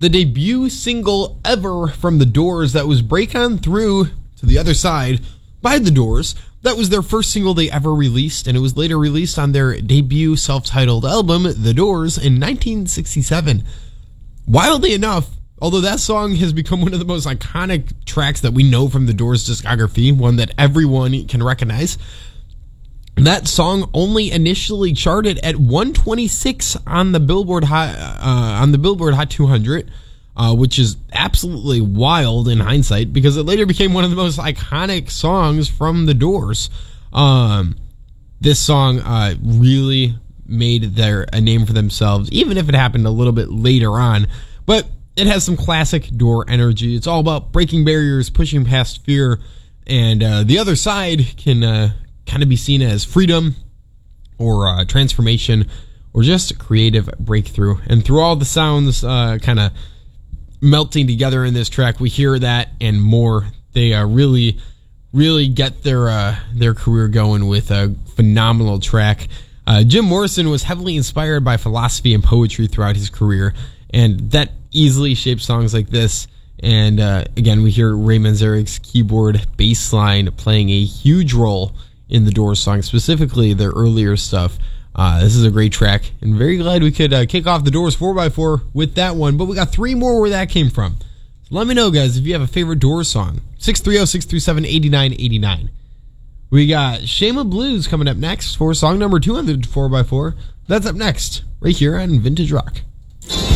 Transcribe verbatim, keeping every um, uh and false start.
the debut single ever from The Doors that was Break On Through to the Other Side by The Doors. That was their first single they ever released, and it was later released on their debut self-titled album, The Doors, in nineteen sixty-seven. Wildly enough, although that song has become one of the most iconic tracks that we know from The Doors' discography, one that everyone can recognize, that song only initially charted at one twenty-six on the Billboard Hot uh, on the Billboard Hot two hundred, uh, which is absolutely wild in hindsight because it later became one of the most iconic songs from The Doors. Um, this song uh, really made their a name for themselves, even if it happened a little bit later on. But it has some classic Door energy. It's all about breaking barriers, pushing past fear, and uh, the other side can uh, kind of be seen as freedom or uh, transformation or just a creative breakthrough. And through all the sounds uh, kind of melting together in this track, we hear that and more. They uh, really, really get their uh, their career going with a phenomenal track. Uh, Jim Morrison was heavily inspired by philosophy and poetry throughout his career, and that easily shaped songs like this. And uh, again, we hear Ray Manzarek's keyboard bass line playing a huge role in the Doors song, specifically their earlier stuff. Uh, this is a great track, and very glad we could uh, kick off the Doors four by four with that one. But we got three more where that came from. So let me know, guys, if you have a favorite Doors song. six three zero, six three seven, eight nine eight nine. We got Shama Blues coming up next for song number two on the four by four. That's up next, right here on Vintage Rock.